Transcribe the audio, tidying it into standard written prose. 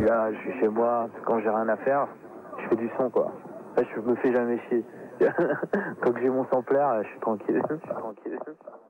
là, je suis chez moi, quand j'ai rien à faire, je fais du son, quoi. Là, je me fais jamais chier. Quand j'ai mon sampler, je suis tranquille.